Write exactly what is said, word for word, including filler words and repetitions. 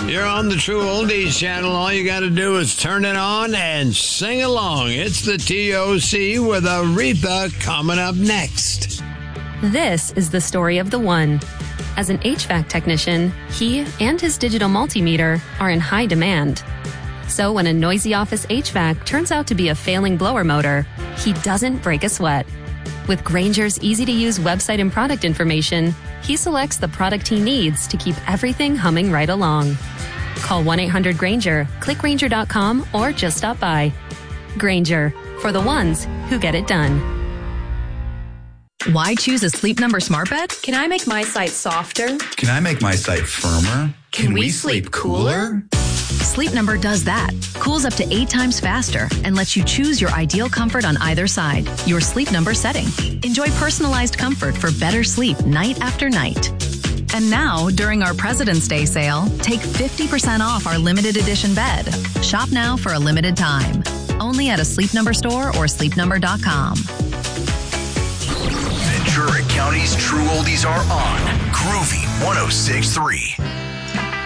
You're on the True Oldies channel. All you got to do is turn it on and sing along. It's the T O C with Aretha coming up next. This is the story of the one. As an H V A C technician, he and his digital multimeter are in high demand. So when a noisy office H V A C turns out to be a failing blower motor, he doesn't break a sweat. With Grainger's easy-to-use website and product information, he selects the product he needs to keep everything humming right along. Call one eight hundred Grainger, click Grainger dot com, or just stop by. Grainger, for the ones who get it done. Why choose a Sleep Number smart bed? Can I make my site softer? Can I make my site firmer? Can, Can we, we sleep cooler? Sleep Number does that. Cools up to eight times faster and lets you choose your ideal comfort on either side. Your Sleep Number setting. Enjoy personalized comfort for better sleep night after night. And now, during our President's Day sale, take fifty percent off our limited edition bed. Shop now for a limited time. Only at a Sleep Number store or sleep number dot com. Ventura County's True Oldies are on Groovy one oh six point three.